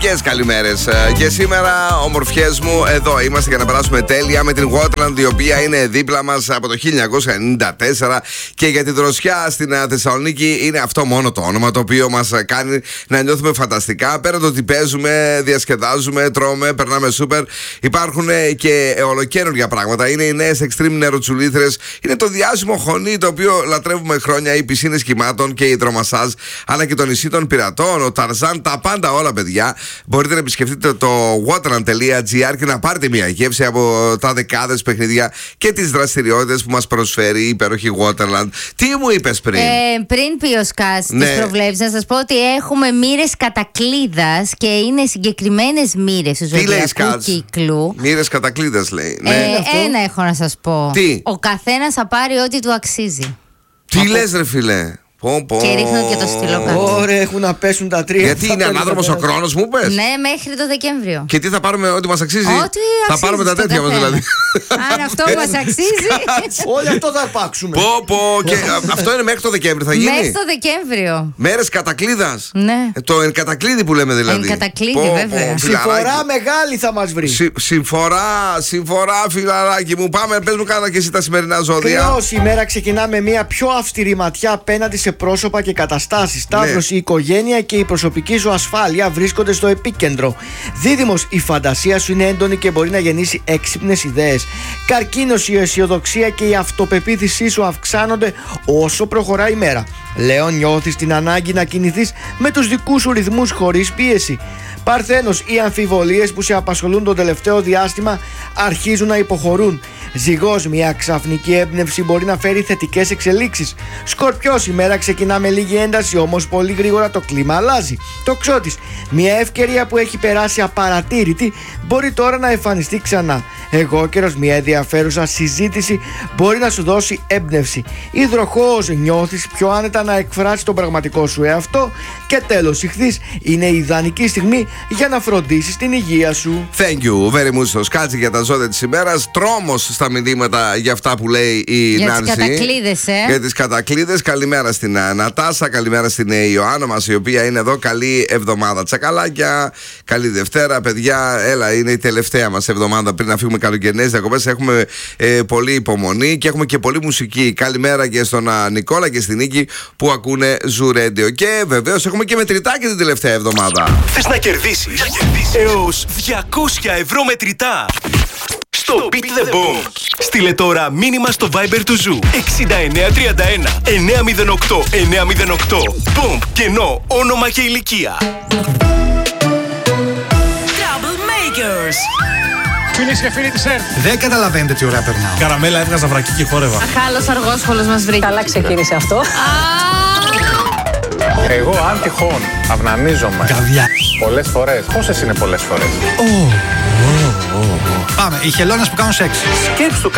Ευγενικές καλημέρες. Και σήμερα, ομορφιές μου, εδώ είμαστε για να περάσουμε τέλεια με την Waterland, η οποία είναι δίπλα μας από το 1994. Και για τη δροσιά στην Θεσσαλονίκη είναι αυτό μόνο το όνομα, το οποίο μας κάνει να νιώθουμε φανταστικά. Πέρα το ότι παίζουμε, διασκεδάζουμε, τρώμε, περνάμε σούπερ. Υπάρχουν και ολοκαίνουργια πράγματα. Είναι οι νέες extreme νεροτσουλήθρες. Είναι το διάσημο χωνί, το οποίο λατρεύουμε χρόνια. Οι πισίνες κυμάτων και η υδρομασάζ, αλλά και το νησί των πειρατών, ο Ταρζάν, τα πάντα όλα, παιδιά. Μπορείτε να επισκεφτείτε το waterland.gr και να πάρετε μια γεύση από τα δεκάδες παιχνίδια και τις δραστηριότητες που μας προσφέρει η υπέροχη Waterland. Τι μου είπες πριν? Πριν πει ο Σκάς τις προβλέψεις, να σας πω ότι έχουμε μοίρες κατακλείδας και είναι συγκεκριμένες μοίρες του ζωδιακού κύκλου. Μοίρες κατακλείδας, λέει. Ένα έχω να σας πω. Τι? Ο καθένας θα πάρει ό,τι του αξίζει. Τι λες, ρε φίλε? Και ρίχνω και το στυλό κάτω. Ωραία, έχουν να πέσουν τα τρία. Γιατί είναι ανάδρομος ο χρόνος, μου πες? Ναι, μέχρι το Δεκέμβριο. Και τι θα πάρουμε, ό,τι μας αξίζει? Ό,τι θα αξίζει πάρουμε τα τέτοια μας, δηλαδή. Αν αυτό μας αξίζει. Όλοι αυτό θα υπάρξουμε. Και αυτό είναι μέχρι το Δεκέμβριο, θα γίνει? Μέχρι το Δεκέμβριο. Μέρες κατακλείδας. Ναι. Το εν κατακλείδη που λέμε, δηλαδή. Εν κατακλείδη, βέβαια. Συμφορά μεγάλη θα μας βρει. Συμφορά, φιλαράκι μου. Πάμε, πες μου κάνα και εσύ τα σημερινά ζώδια. Κρυός, η μέρα ξεκινά με μια πιο αυστηρή ματιά απέναντι σε πρόσωπα και καταστάσεις. Ταύρος, η οικογένεια και η προσωπική σου ασφάλεια βρίσκονται στο επίκεντρο. Δίδυμος, η φαντασία σου είναι έντονη και μπορεί να γεννήσει έξυπνες ιδέες. Καρκίνος, η αισιοδοξία και η αυτοπεποίθησή σου αυξάνονται όσο προχωράει η μέρα. Λέων, νιώθεις την ανάγκη να κινηθείς με τους δικούς σου ρυθμούς χωρίς πίεση. Παρθένος, οι αμφιβολίες που σε απασχολούν το τελευταίο διάστημα αρχίζουν να υποχωρούν. Ζυγός, μια ξαφνική έμπνευση μπορεί να φέρει θετικές εξελίξεις. Σκορπιός, η μέρα ξεκινά με λίγη ένταση, όμως πολύ γρήγορα το κλίμα αλλάζει. Τοξότης, μια ευκαιρία που έχει περάσει απαρατήρητη μπορεί τώρα να εμφανιστεί ξανά. Αιγόκερος, μια ενδιαφέρουσα συζήτηση μπορεί να σου δώσει έμπνευση. Υδροχόος, νιώθεις πιο άνετα να εκφράσεις τον πραγματικό σου εαυτό. Και τέλος, Ιχθύς, είναι η ιδανική στιγμή για να φροντίσεις την υγεία σου. Thank you very much, Σκάτζη, για τα ζώδια της ημέρας. Τρόμος στα μηνύματα για αυτά που λέει η Νάνση. Για τις κατακλείδες, Για τις κατακλείδες. Καλημέρα στην Νατάσα, καλημέρα στην Ιωάννα μας, η οποία είναι εδώ. Καλή εβδομάδα, τσακαλάκια. Καλή Δευτέρα, παιδιά. Έλα, είναι η τελευταία μας εβδομάδα πριν να φύγουμε καλοκαιρινές διακοπές. Έχουμε πολύ υπομονή και έχουμε και πολύ μουσική. Καλημέρα και στον Νικόλα και στην Νίκη που ακούνε Zoo Radio. Και βεβαίως έχουμε και μετρητάκι την τελευταία εβδομάδα. Θες να κερδίσεις έως 200 ευρώ μετρητά στο Beat the Boom? Στείλε τώρα μήνυμα στο Viber του Zoo 6931 908 908. Boom, κενό, όνομα και ηλικία. Troublemakers. Φίλες και φίλοι της ΕΡΤ, δεν καταλαβαίνετε τι ωραία περνάω. Καραμέλα, έβγαζα βρακί και χόρευα. Αχάλος αργόσχολος μας βρήκε. Καλά ξεκίνησε αυτό. Εγώ αν τυχόν αυνανίζομαι Καβιά. πολλές φορές. Πόσες είναι πολλές φορές? Πάμε, οι χελώνες που κάνουν σεξ. Σκέψου